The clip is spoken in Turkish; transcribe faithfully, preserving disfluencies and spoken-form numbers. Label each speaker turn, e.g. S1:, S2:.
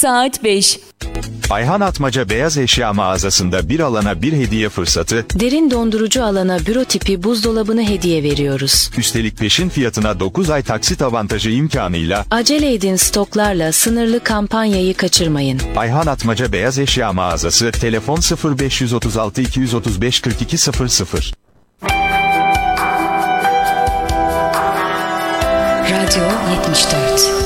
S1: Saat beş.
S2: Ayhan Atmaca Beyaz Eşya mağazasında bir alana bir hediye fırsatı,
S1: Derin dondurucu alana büro tipi buzdolabını hediye veriyoruz.
S2: üstelik peşin fiyatına dokuz ay taksit avantajı imkanıyla.
S1: Acele edin, stoklarla sınırlı kampanyayı kaçırmayın.
S2: Ayhan Atmaca Beyaz Eşya mağazası, telefon sıfır beş üç altı iki üç beş kırk iki sıfır sıfır.
S3: Radyo yetmiş dört.